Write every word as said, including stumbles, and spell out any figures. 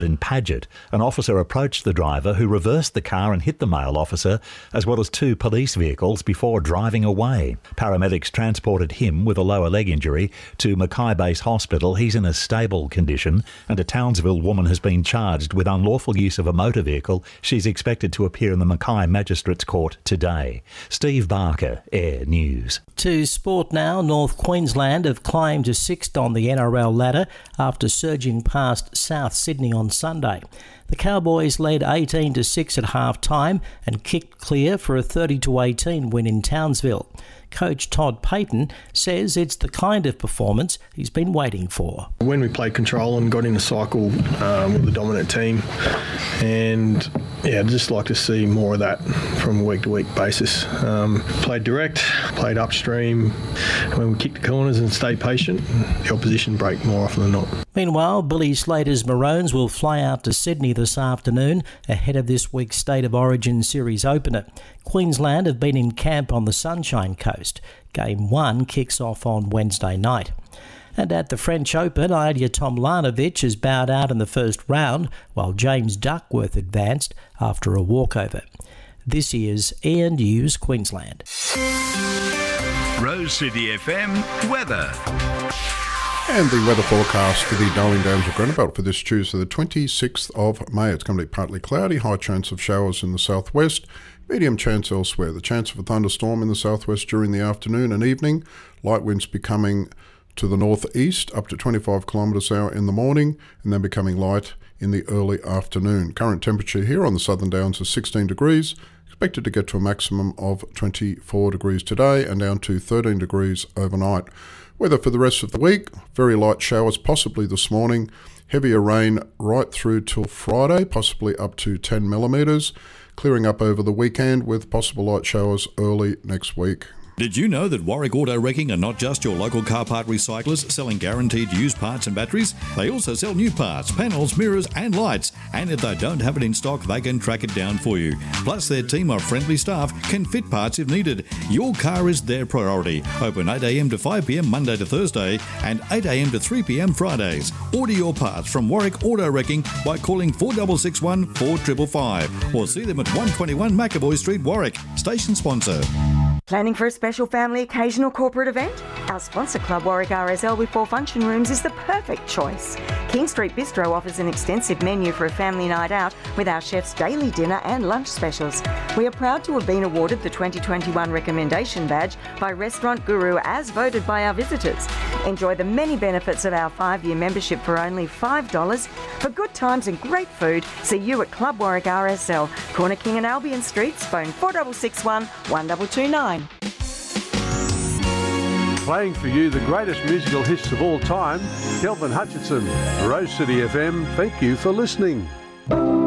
In Paget, an officer approached the driver who reversed the car and hit the male officer as well as two police vehicles before driving away. Paramedics transported him with a lower leg injury to Mackay Base Hospital. He's in a stable condition, and a Townsville woman has been charged with unlawful use of a motor vehicle. She's expected to appear in the Mackay Magistrates Court today. Steve Barker, Air News. To sport now, North Queensland have climbed to sixth on the N R L ladder after surging past South Sydney on Sunday. The Cowboys led eighteen to six at half-time and kicked clear for a thirty to eighteen win in Townsville. Coach Todd Payton says it's the kind of performance he's been waiting for. When we played control and got in a cycle um, with the dominant team, and yeah, I'd just like to see more of that from a week-to-week basis. Um, played direct, played upstream. When we kicked the corners and stayed patient, the opposition break more often than not. Meanwhile, Billy Slater's Maroons will fly out to Sydney this afternoon ahead of this week's State of Origin Series opener. Queensland have been in camp on the Sunshine Coast. Game one kicks off on Wednesday night. And at the French Open, Ilya Tomljanovic has bowed out in the first round, while James Duckworth advanced after a walkover. This is Air News Queensland. Rose City F M weather. And the weather forecast for the Darling Downs of Granabelt for this Tuesday, the twenty-sixth of May. It's going to be partly cloudy, high chance of showers in the southwest, medium chance elsewhere. The chance of a thunderstorm in the southwest during the afternoon and evening. Light winds becoming to the northeast up to twenty-five kilometres an hour in the morning, and then becoming light in the early afternoon. Current temperature here on the Southern Downs is sixteen degrees. Expected to get to a maximum of twenty-four degrees today and down to thirteen degrees overnight. Weather for the rest of the week, very light showers possibly this morning, heavier rain right through till Friday, possibly up to ten millimetres, clearing up over the weekend with possible light showers early next week. Did you know that Warwick Auto Wrecking are not just your local car part recyclers selling guaranteed used parts and batteries? They also sell new parts, panels, mirrors and lights. And if they don't have it in stock, they can track it down for you. Plus, their team of friendly staff can fit parts if needed. Your car is their priority. Open eight a m to five p m Monday to Thursday and eight a m to three p m Fridays. Order your parts from Warwick Auto Wrecking by calling four six six one, four five five five or see them at one twenty-one McAvoy Street, Warwick. Station sponsor. Planning for a special family occasion or corporate event? Our sponsor Club Warwick R S L with four function rooms is the perfect choice. King Street Bistro offers an extensive menu for a family night out with our chef's daily dinner and lunch specials. We are proud to have been awarded the twenty twenty-one Recommendation Badge by Restaurant Guru as voted by our visitors. Enjoy the many benefits of our five-year membership for only five dollars. For good times and great food, see you at Club Warwick R S L, Corner King and Albion Streets, phone four six six one, one two two nine. Playing for you the greatest musical hits of all time, Kelvin Hutchinson, Rose City F M, thank you for listening.